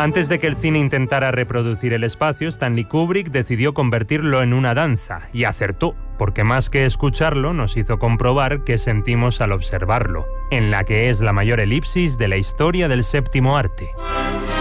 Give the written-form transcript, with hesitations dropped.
Antes de que el cine intentara reproducir el espacio, Stanley Kubrick decidió convertirlo en una danza, y acertó, porque más que escucharlo nos hizo comprobar qué sentimos al observarlo, en la que es la mayor elipsis de la historia del séptimo arte.